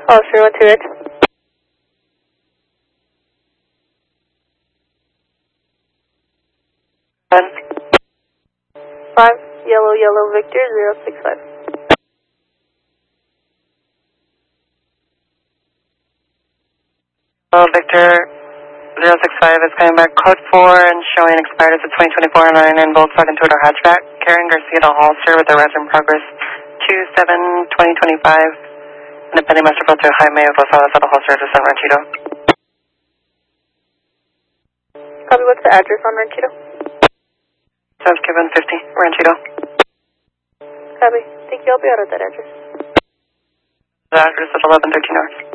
Hollister 12 Rich. 5 Yellow Victor 065. Victor 065 is coming back code 4 and showing expired as a 2024 line in Volkswagen two-door hatchback. Karen Garcia to Hollister with the rest in progress 27-2025. Independent Master Filter Jaime Rosales at the Hollister to San Ranchito. Copy, what's the address on Ranchito? Sounds given 50, Ranchito. Copy, thank you, I'll be out at that address. The address is 1113 North.